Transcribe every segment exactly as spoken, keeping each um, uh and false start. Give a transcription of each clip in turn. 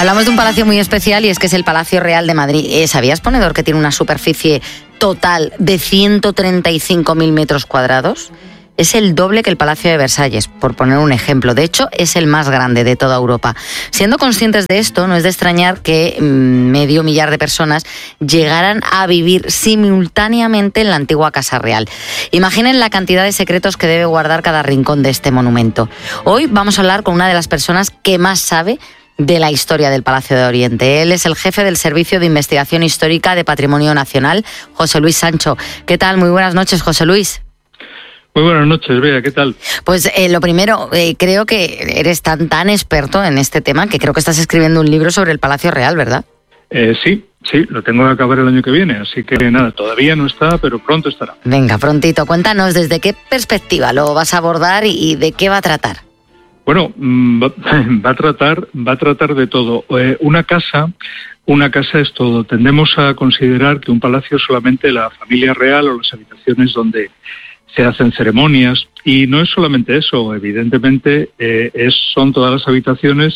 Hablamos de un palacio muy especial y es que es el Palacio Real de Madrid. Eh, ¿Sabías, Ponedor, que tiene una superficie total de ciento treinta y cinco mil metros cuadrados? Es el doble que el Palacio de Versalles, por poner un ejemplo. De hecho, es el más grande de toda Europa. Siendo conscientes de esto, no es de extrañar que mmm, medio millar de personas llegaran a vivir simultáneamente en la antigua Casa Real. Imaginen la cantidad de secretos que debe guardar cada rincón de este monumento. Hoy vamos a hablar con una de las personas que más sabe de la historia del Palacio de Oriente. Él es el jefe del Servicio de Investigación Histórica de Patrimonio Nacional, José Luis Sancho. ¿Qué tal? Muy buenas noches, José Luis. Muy buenas noches, Bea, ¿qué tal? Pues eh, lo primero, eh, creo que eres tan tan experto en este tema que creo que estás escribiendo un libro sobre el Palacio Real, ¿verdad? Eh, sí, sí, lo tengo que acabar el año que viene, así que nada, todavía no está, pero pronto estará. Venga, prontito, cuéntanos desde qué perspectiva lo vas a abordar y, y de qué va a tratar. Bueno, va, va a tratar, va a tratar de todo. Eh, una casa, una casa es todo. Tendemos a considerar que un palacio es solamente la familia real o las habitaciones donde se hacen ceremonias, y no es solamente eso, evidentemente eh, es, son todas las habitaciones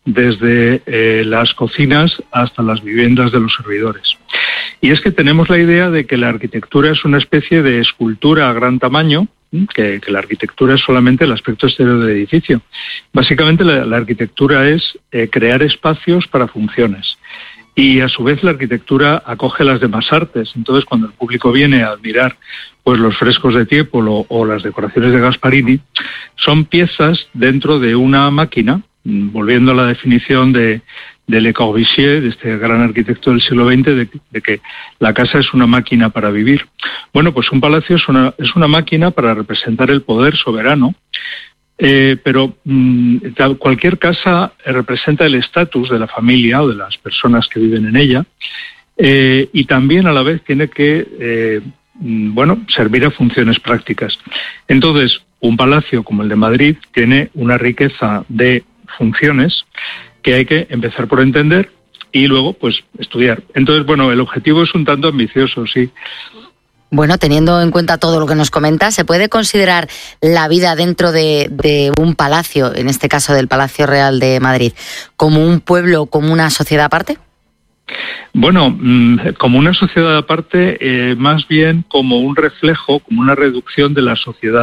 desde eh, las cocinas hasta las viviendas de los servidores. Y es que tenemos la idea de que la arquitectura es una especie de escultura a gran tamaño, que, que la arquitectura es solamente el aspecto exterior del edificio. Básicamente la, la arquitectura es eh, crear espacios para funciones. Y a su vez la arquitectura acoge las demás artes. Entonces, cuando el público viene a admirar pues los frescos de Tiepolo o las decoraciones de Gasparini, son piezas dentro de una máquina, volviendo a la definición de, de Le Corbusier, de este gran arquitecto del siglo veinte, de, de que la casa es una máquina para vivir. Bueno, pues un palacio es una, es una máquina para representar el poder soberano. Eh, pero mmm, cualquier casa representa el estatus de la familia o de las personas que viven en ella, eh, y también a la vez tiene que eh, bueno, servir a funciones prácticas. Entonces, un palacio como el de Madrid tiene una riqueza de funciones que hay que empezar por entender y luego pues estudiar. Entonces, bueno, el objetivo es un tanto ambicioso, sí. Bueno, teniendo en cuenta todo lo que nos comenta, ¿se puede considerar la vida dentro de, de un palacio, en este caso del Palacio Real de Madrid, como un pueblo, como una sociedad aparte? Bueno, como una sociedad aparte, eh, más bien como un reflejo, como una reducción de la sociedad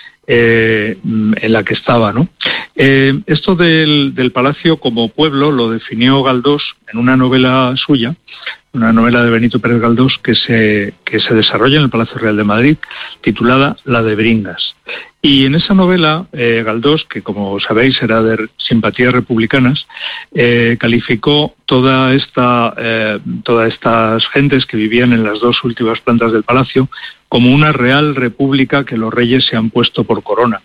eh, en la que estaba, ¿no? Eh, esto del, del palacio como pueblo lo definió Galdós en una novela suya, una novela de Benito Pérez Galdós que se, que se desarrolla en el Palacio Real de Madrid, titulada La de Bringas. Y en esa novela, eh, Galdós, que como sabéis era de simpatías republicanas, eh, calificó toda esta, eh, todas estas gentes que vivían en las dos últimas plantas del palacio como una real república que los reyes se han puesto por corona.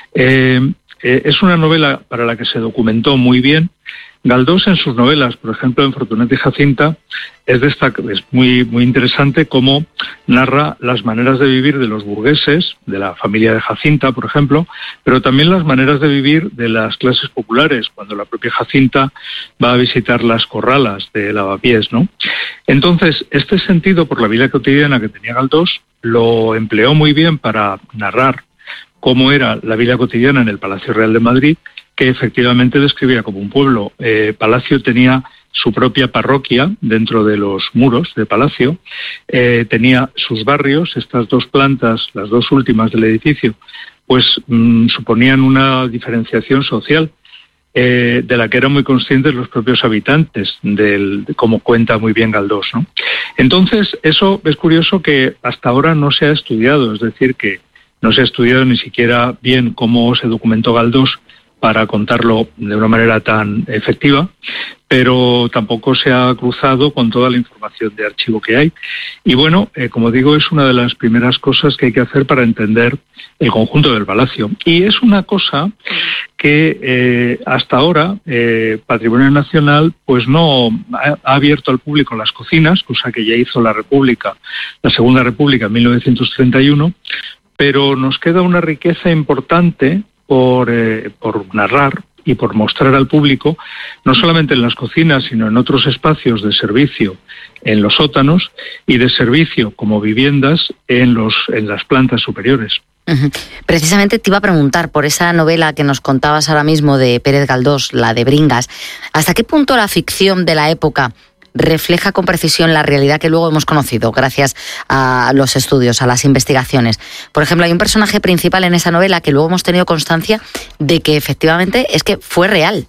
Eh, eh, es una novela para la que se documentó muy bien. Galdós en sus novelas, por ejemplo en Fortunata y Jacinta, es, destac- es muy, muy interesante cómo narra las maneras de vivir de los burgueses, de la familia de Jacinta, por ejemplo, pero también las maneras de vivir de las clases populares, cuando la propia Jacinta va a visitar las corralas de Lavapiés, ¿no? Entonces, este sentido por la vida cotidiana que tenía Galdós lo empleó muy bien para narrar cómo era la vida cotidiana en el Palacio Real de Madrid, que efectivamente describía como un pueblo. Eh, Palacio tenía su propia parroquia dentro de los muros de Palacio, eh, tenía sus barrios, estas dos plantas, las dos últimas del edificio, pues mmm, suponían una diferenciación social eh, de la que eran muy conscientes los propios habitantes, del, de, como cuenta muy bien Galdós, ¿no? Entonces, eso es curioso que hasta ahora no se ha estudiado, es decir, que no se ha estudiado ni siquiera bien cómo se documentó Galdós para contarlo de una manera tan efectiva, pero tampoco se ha cruzado con toda la información de archivo que hay. Y bueno, eh, como digo, es una de las primeras cosas que hay que hacer para entender el conjunto del palacio. Y es una cosa que eh, hasta ahora eh, Patrimonio Nacional pues no ha, ha abierto al público las cocinas, cosa que ya hizo la República, la Segunda República en mil novecientos treinta y uno, pero nos queda una riqueza importante por, eh, por narrar y por mostrar al público, no solamente en las cocinas, sino en otros espacios de servicio, en los sótanos, y de servicio como viviendas en, los, en las plantas superiores. Uh-huh. Precisamente te iba a preguntar por esa novela que nos contabas ahora mismo de Pérez Galdós, la de Bringas, ¿hasta qué punto la ficción de la época refleja con precisión la realidad que luego hemos conocido gracias a los estudios, a las investigaciones? Por ejemplo, hay un personaje principal en esa novela que luego hemos tenido constancia de que efectivamente es que fue real.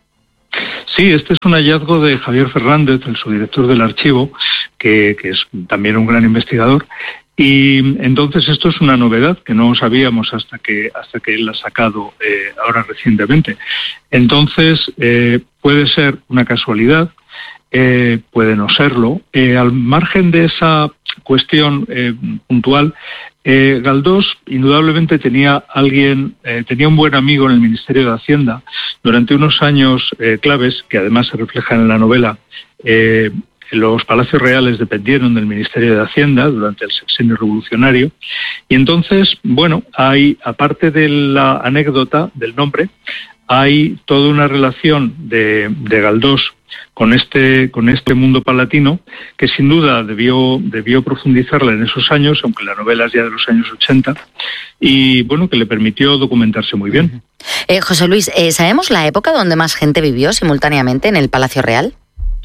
Sí, este es un hallazgo de Javier Fernández, el subdirector del archivo, que, que es también un gran investigador. Y entonces esto es una novedad que no sabíamos hasta que hasta que él la ha sacado eh, ahora recientemente. Entonces eh, puede ser una casualidad, eh, puede no serlo. Eh, al margen de esa cuestión eh, puntual, eh, Galdós indudablemente tenía alguien, eh, tenía un buen amigo en el Ministerio de Hacienda durante unos años eh, claves, que además se reflejan en la novela. Eh, Los palacios reales dependieron del Ministerio de Hacienda durante el sexenio revolucionario y entonces, bueno, hay, aparte de la anécdota del nombre, hay toda una relación de, de Galdós con este, con este mundo palatino que sin duda debió, debió profundizarla en esos años, aunque la novela es ya de los años ochenta, y bueno, que le permitió documentarse muy bien. Eh, José Luis, eh, ¿sabemos la época donde más gente vivió simultáneamente en el Palacio Real?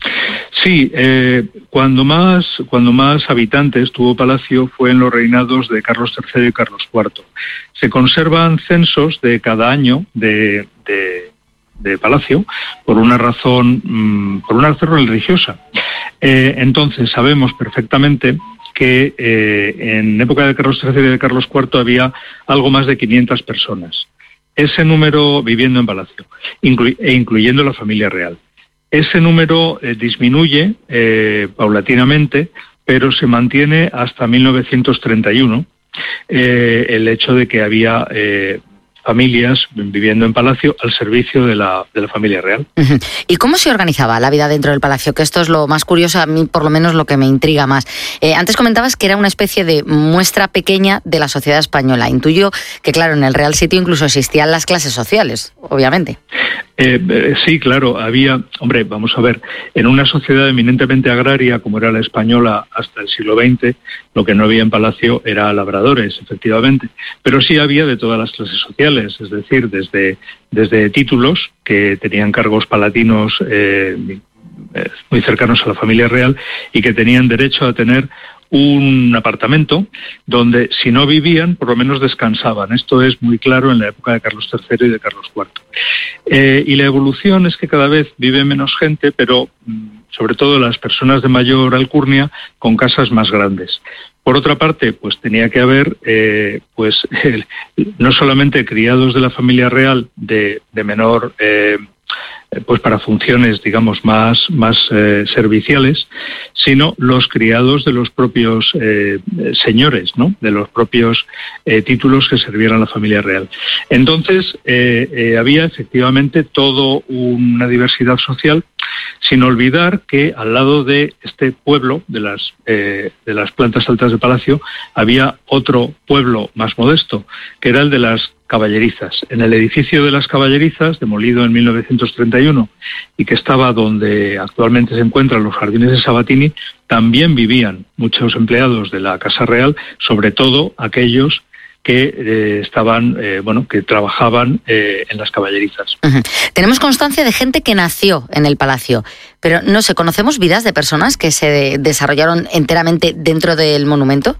Sí, eh, cuando más cuando más habitantes tuvo Palacio fue en los reinados de Carlos tercero y Carlos cuarto. Se conservan censos de cada año de, de, de Palacio por una razón mmm, por una razón religiosa. Eh, entonces sabemos perfectamente que eh, en época de Carlos tercero y de Carlos cuarto había algo más de quinientas personas. Ese número viviendo en Palacio, inclu- e incluyendo la familia real. Ese número eh, disminuye eh, paulatinamente, pero se mantiene hasta mil novecientos treinta y uno, eh, el hecho de que había eh, familias viviendo en Palacio al servicio de la, de la familia real. Uh-huh. ¿Y cómo se organizaba la vida dentro del Palacio? Que esto es lo más curioso, a mí por lo menos lo que me intriga más. Eh, antes comentabas que era una especie de muestra pequeña de la sociedad española. Intuyo que, claro, en el Real Sitio incluso existían las clases sociales, obviamente. Eh, eh, sí, claro, había, hombre, vamos a ver, en una sociedad eminentemente agraria como era la española hasta el siglo veinte, lo que no había en Palacio era labradores, efectivamente, pero sí había de todas las clases sociales, es decir, desde, desde títulos que tenían cargos palatinos eh, muy cercanos a la familia real y que tenían derecho a tener un apartamento donde si no vivían, por lo menos descansaban. Esto es muy claro en la época de Carlos tercero y de Carlos cuarto. Eh, y la evolución es que cada vez vive menos gente, pero sobre todo las personas de mayor alcurnia con casas más grandes. Por otra parte, pues tenía que haber eh, pues eh, no solamente criados de la familia real de, de menor eh, pues para funciones, digamos, más, más eh, serviciales, sino los criados de los propios eh, señores, ¿no? De los propios eh, títulos que servían a la familia real. Entonces, eh, eh, había efectivamente toda una diversidad social, sin olvidar que al lado de este pueblo, de las, eh, de las plantas altas de Palacio, había otro pueblo más modesto, que era el de las caballerizas. En el edificio de las caballerizas, demolido en mil novecientos treinta y uno y que estaba donde actualmente se encuentran los jardines de Sabatini, también vivían muchos empleados de la Casa Real, sobre todo aquellos que eh, estaban, eh, bueno, que trabajaban eh, en las caballerizas. Uh-huh. Tenemos constancia de gente que nació en el Palacio, pero no sé, ¿conocemos vidas de personas que se de- desarrollaron enteramente dentro del monumento?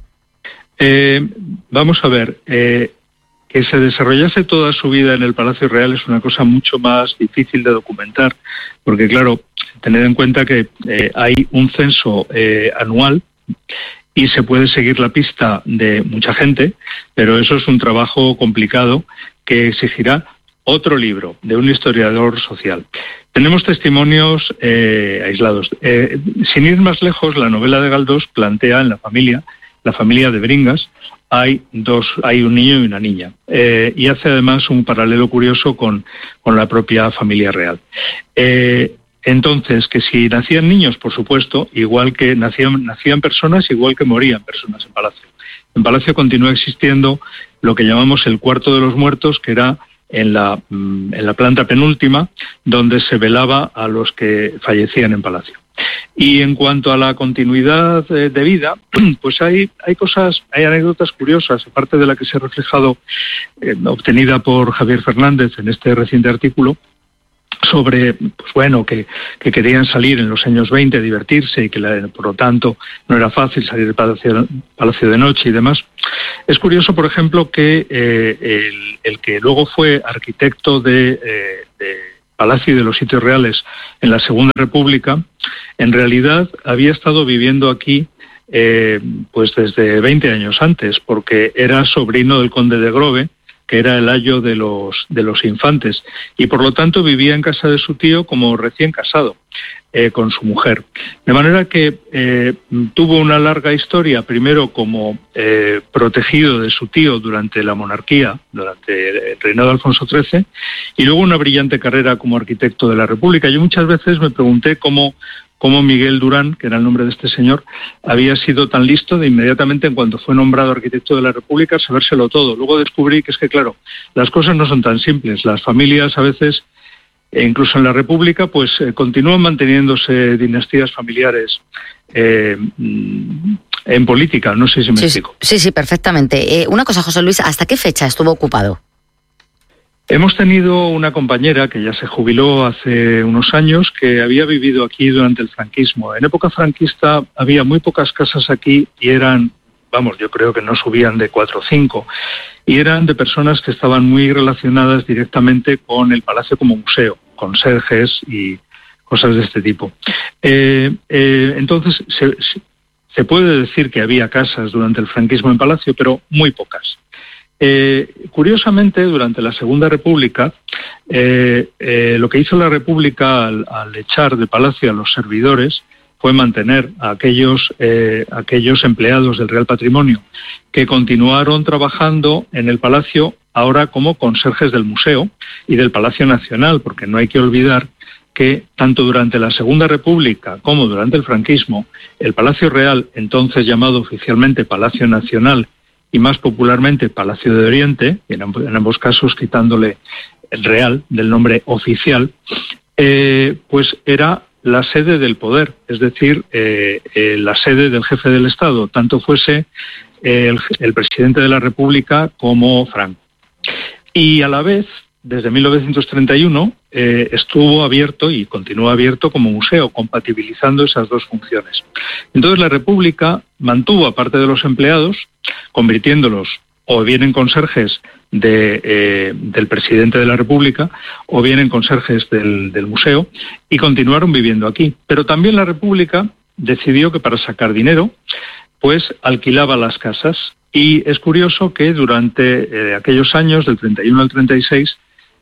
Eh, vamos a ver, eh, que se desarrollase toda su vida en el Palacio Real es una cosa mucho más difícil de documentar, porque claro, tened en cuenta que eh, hay un censo eh, anual y se puede seguir la pista de mucha gente, pero eso es un trabajo complicado que exigirá otro libro de un historiador social. Tenemos testimonios eh, aislados. Eh, sin ir más lejos, la novela de Galdós plantea en la familia, la familia de Bringas, hay dos, hay un niño y una niña, eh, y hace además un paralelo curioso con, con la propia familia real. Eh, entonces, que si nacían niños, por supuesto, igual que nacían, nacían personas, igual que morían personas en Palacio. En Palacio continúa existiendo lo que llamamos el cuarto de los muertos, que era en la, en la planta penúltima, donde se velaba a los que fallecían en Palacio. Y en cuanto a la continuidad eh, de vida, pues hay, hay cosas, hay anécdotas curiosas, aparte de la que se ha reflejado, eh, obtenida por Javier Fernández en este reciente artículo, sobre, pues bueno, que, que querían salir en los años veinte a divertirse y que la, por lo tanto no era fácil salir del palacio, palacio de noche y demás. Es curioso, por ejemplo, que eh, el, el que luego fue arquitecto de, eh, de Palacio y de los Sitios Reales en la Segunda República, en realidad había estado viviendo aquí eh, pues desde veinte años antes, porque era sobrino del conde de Grove, que era el ayo de los, de los infantes, y por lo tanto vivía en casa de su tío como recién casado, eh, con su mujer. De manera que eh, tuvo una larga historia, primero como eh, protegido de su tío durante la monarquía, durante el reinado de Alfonso trece, y luego una brillante carrera como arquitecto de la República. Yo muchas veces me pregunté cómo cómo Miguel Durán, que era el nombre de este señor, había sido tan listo de inmediatamente, en cuanto fue nombrado arquitecto de la República, sabérselo todo. Luego descubrí que es que, claro, las cosas no son tan simples. Las familias a veces, e incluso en la República, pues eh, continúan manteniéndose dinastías familiares eh, en política. No sé si me sí, explico. Sí, sí, perfectamente. Eh, una cosa, José Luis, ¿hasta qué fecha estuvo ocupado? Hemos tenido una compañera que ya se jubiló hace unos años, que había vivido aquí durante el franquismo. En época franquista había muy pocas casas aquí y eran, vamos, yo creo que no subían de cuatro o cinco, y eran de personas que estaban muy relacionadas directamente con el palacio como museo, conserjes y cosas de este tipo. Eh, eh, entonces, se, se puede decir que había casas durante el franquismo en palacio, pero muy pocas. Eh, curiosamente, durante la Segunda República, eh, eh, lo que hizo la República al, al echar de palacio a los servidores fue mantener a aquellos, eh, aquellos empleados del Real Patrimonio que continuaron trabajando en el palacio ahora como conserjes del museo y del Palacio Nacional, porque no hay que olvidar que tanto durante la Segunda República como durante el franquismo, el Palacio Real, entonces llamado oficialmente Palacio Nacional, y más popularmente Palacio de Oriente, en ambos, en ambos casos quitándole el real del nombre oficial, eh, pues era la sede del poder, es decir, eh, eh, la sede del jefe del Estado, tanto fuese el, el presidente de la República como Franco. Y a la vez, desde mil novecientos treinta y uno, eh, estuvo abierto y continúa abierto como museo, compatibilizando esas dos funciones. Entonces la República mantuvo, aparte de los empleados, convirtiéndolos o bien en conserjes de, eh, del presidente de la República o bien en conserjes del, del museo, y continuaron viviendo aquí. Pero también la República decidió que para sacar dinero, pues alquilaba las casas. Y es curioso que durante eh, aquellos años, del treinta y uno al treinta y seis,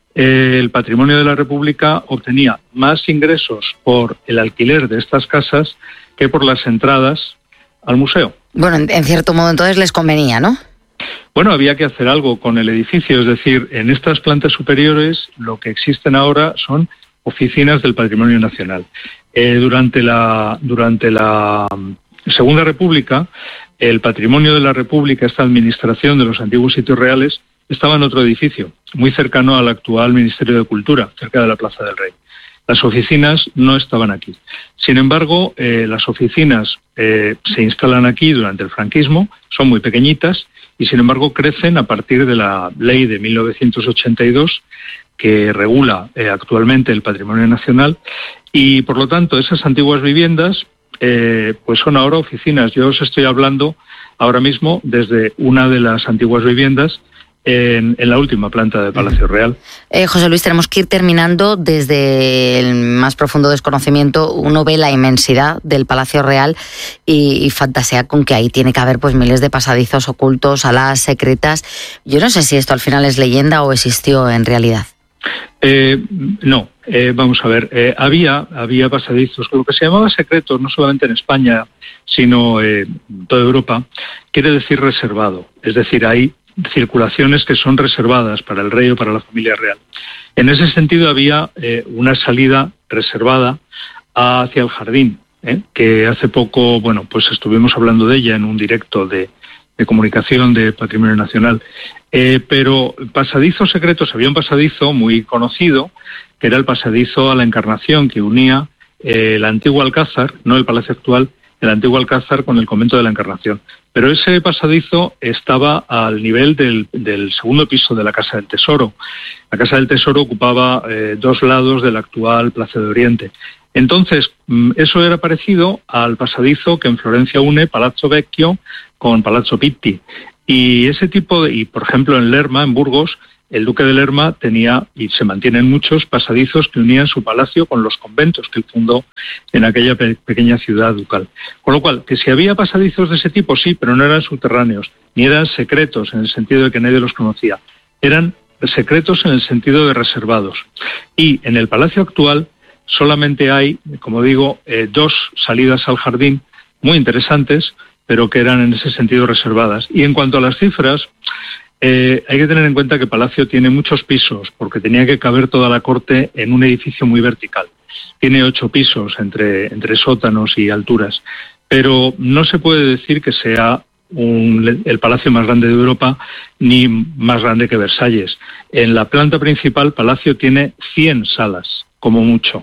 eh, el patrimonio de la República obtenía más ingresos por el alquiler de estas casas que por las entradas al museo. Bueno, en, en cierto modo entonces les convenía, ¿no? Bueno, había que hacer algo con el edificio, es decir, en estas plantas superiores lo que existen ahora son oficinas del Patrimonio Nacional. Eh, durante la durante la Segunda República, el patrimonio de la República, esta administración de los antiguos sitios reales, estaba en otro edificio, muy cercano al actual Ministerio de Cultura, cerca de la Plaza del Rey. Las oficinas no estaban aquí. Sin embargo, eh, las oficinas eh, se instalan aquí durante el franquismo, son muy pequeñitas y sin embargo crecen a partir de la ley de mil novecientos ochenta y dos que regula eh, actualmente el patrimonio nacional, y por lo tanto esas antiguas viviendas eh, pues son ahora oficinas. Yo os estoy hablando ahora mismo desde una de las antiguas viviendas En, en la última planta del Palacio Real. Eh, José Luis, tenemos que ir terminando. Desde el más profundo desconocimiento uno ve la inmensidad del Palacio Real y, y fantasea con que ahí tiene que haber pues miles de pasadizos ocultos, salas secretas. Yo no sé si esto al final es leyenda o existió en realidad. Eh, no, eh, vamos a ver, eh, había, había pasadizos, lo que se llamaba secretos, no solamente en España, sino eh, en toda Europa, quiere decir reservado, es decir, hay circulaciones que son reservadas para el rey o para la familia real. En ese sentido había eh, una salida reservada hacia el jardín, ¿eh? que hace poco, bueno, pues estuvimos hablando de ella en un directo de, de comunicación de Patrimonio Nacional. Eh, pero pasadizos secretos, había un pasadizo muy conocido, que era el pasadizo a la Encarnación, que unía eh, el antiguo Alcázar, no el palacio actual, el antiguo Alcázar con el convento de la Encarnación. Pero ese pasadizo estaba al nivel del, del segundo piso de la Casa del Tesoro. La Casa del Tesoro ocupaba eh, dos lados del actual Plaza de Oriente. Entonces, eso era parecido al pasadizo que en Florencia une Palazzo Vecchio con Palazzo Pitti. Y ese tipo de, y por ejemplo en Lerma, en Burgos, el duque de Lerma tenía, y se mantienen muchos, pasadizos que unían su palacio con los conventos que él fundó en aquella pe- pequeña ciudad ducal. Con lo cual, que si había pasadizos de ese tipo, sí, pero no eran subterráneos, ni eran secretos en el sentido de que nadie los conocía. Eran secretos en el sentido de reservados. Y en el palacio actual solamente hay, como digo, eh, dos salidas al jardín muy interesantes, pero que eran en ese sentido reservadas. Y en cuanto a las cifras, eh, hay que tener en cuenta que Palacio tiene muchos pisos, porque tenía que caber toda la corte en un edificio muy vertical. Tiene ocho pisos entre, entre sótanos y alturas, pero no se puede decir que sea un, el palacio más grande de Europa, ni más grande que Versalles. En la planta principal, Palacio tiene cien salas, como mucho,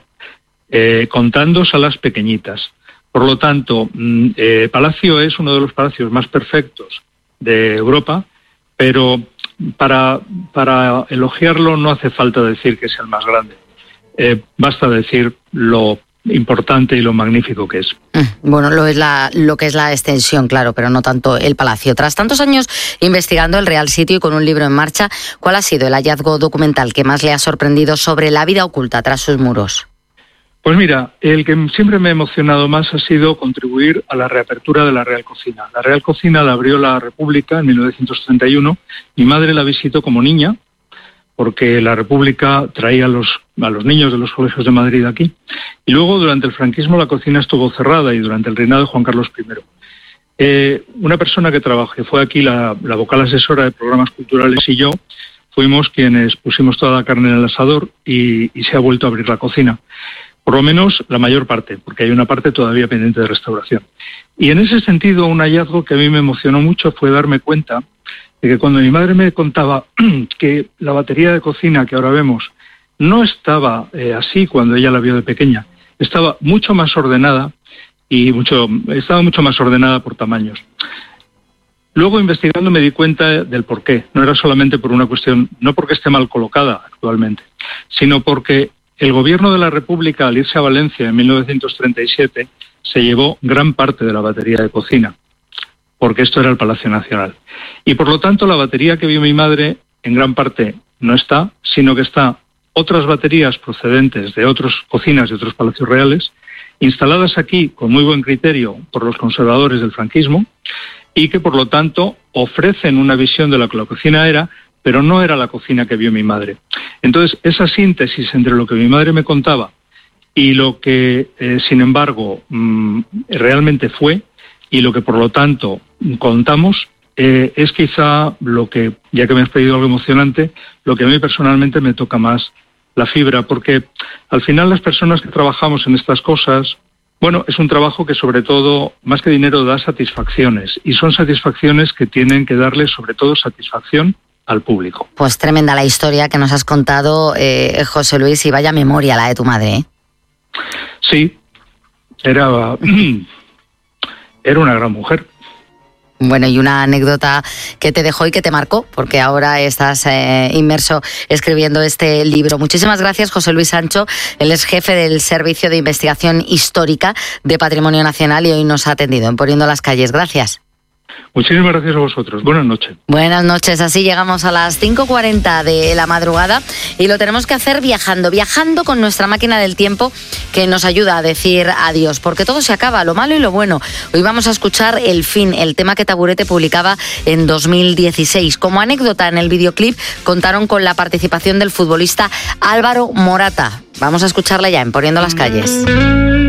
eh, contando salas pequeñitas. Por lo tanto, eh, Palacio es uno de los palacios más perfectos de Europa, pero para, para elogiarlo no hace falta decir que sea el más grande. Eh, basta decir lo importante y lo magnífico que es. Bueno, lo es la, lo que es la extensión, claro, pero no tanto el palacio. Tras tantos años investigando el Real Sitio y con un libro en marcha, ¿cuál ha sido el hallazgo documental que más le ha sorprendido sobre la vida oculta tras sus muros? Pues mira, el que siempre me ha emocionado más ha sido contribuir a la reapertura de la Real Cocina. La Real Cocina la abrió la República en mil novecientos treinta y uno. Mi madre la visitó como niña, porque la República traía a los, a los niños de los colegios de Madrid aquí. Y luego, durante el franquismo, la cocina estuvo cerrada y durante el reinado de Juan Carlos primero. Eh, una persona que trabajó, que fue aquí la, la vocal asesora de programas culturales y yo, fuimos quienes pusimos toda la carne en el asador y, y se ha vuelto a abrir la cocina. Por lo menos la mayor parte, porque hay una parte todavía pendiente de restauración. Y en ese sentido, un hallazgo que a mí me emocionó mucho fue darme cuenta de que cuando mi madre me contaba que la batería de cocina que ahora vemos no estaba eh, así cuando ella la vio de pequeña, estaba mucho más ordenada y mucho, estaba mucho más ordenada por tamaños. Luego, investigando, me di cuenta del porqué. No era solamente por una cuestión, no porque esté mal colocada actualmente, sino porque el gobierno de la República, al irse a Valencia en mil novecientos treinta y siete, se llevó gran parte de la batería de cocina, porque esto era el Palacio Nacional. Y por lo tanto, la batería que vio mi madre, en gran parte, no está, sino que está otras baterías procedentes de otras cocinas de otros palacios reales, instaladas aquí con muy buen criterio por los conservadores del franquismo, y que por lo tanto ofrecen una visión de lo que la cocina era, pero no era la cocina que vio mi madre. Entonces, esa síntesis entre lo que mi madre me contaba y lo que, eh, sin embargo, mmm, realmente fue, y lo que por lo tanto contamos, eh, es quizá lo que, ya que me has pedido algo emocionante, lo que a mí personalmente me toca más la fibra, porque al final las personas que trabajamos en estas cosas, bueno, es un trabajo que sobre todo, más que dinero, da satisfacciones, y son satisfacciones que tienen que darle sobre todo satisfacción al público. Pues tremenda la historia que nos has contado, eh, José Luis, y vaya memoria la de tu madre, ¿eh? Sí, era, era una gran mujer. Bueno, y una anécdota que te dejó y que te marcó, porque ahora estás eh, inmerso escribiendo este libro. Muchísimas gracias, José Luis Sancho. Él es jefe del Servicio de Investigación Histórica de Patrimonio Nacional y hoy nos ha atendido en Poniendo las Calles. Gracias. Muchísimas gracias a vosotros. Buenas noches. Buenas noches. Así llegamos a las cinco cuarenta de la madrugada y lo tenemos que hacer viajando, viajando con nuestra máquina del tiempo que nos ayuda a decir adiós, porque todo se acaba, lo malo y lo bueno. Hoy vamos a escuchar El fin, el tema que Taburete publicaba en dos mil dieciséis. Como anécdota, en el videoclip contaron con la participación del futbolista Álvaro Morata. Vamos a escucharla ya en Poniendo las Calles.